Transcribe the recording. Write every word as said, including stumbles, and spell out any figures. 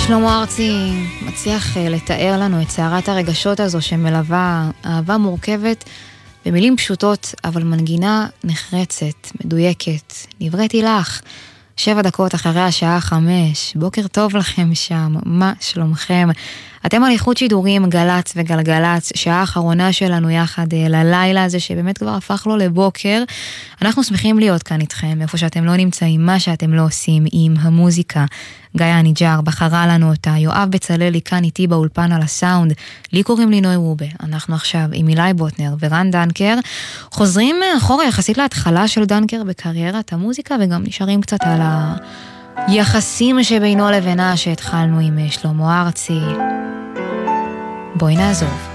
שלמה ארצי מצליח לתאר לנו את סערת הרגשות הזו שמלווה אהבה מורכבת במילים פשוטות, אבל מנגינה נחרצת, מדויקת. נבראתי לך, שבע דקות אחרי השעה חמש. בוקר טוב לכם שם, מה שלומכם? אתם על איכות שידורים, גלץ וגלגלץ, שעה האחרונה שלנו יחד ללילה הזה שבאמת כבר הפך לו לבוקר. אנחנו שמחים להיות כאן איתכם, איפה שאתם לא נמצאים, מה שאתם לא עושים עם המוזיקה. גיא הניג'ר בחרה לנו אותה, יואב בצללי כאן איתי באולפן על הסאונד, לי קוראים לי נוי רובה. אנחנו עכשיו עם אילי בוטנר ורן דנקר, חוזרים אחורה יחסית להתחלה של דנקר בקריירת המוזיקה, וגם נשארים קצת על היחסים שבינו לבינה שהתחלנו עם שלמה ארצי. בואי נעזוב.